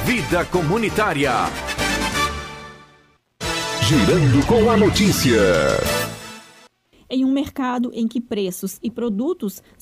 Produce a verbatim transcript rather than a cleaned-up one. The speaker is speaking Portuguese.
Vida Comunitária. Girando com a notícia. Em um mercado em que preços e produtos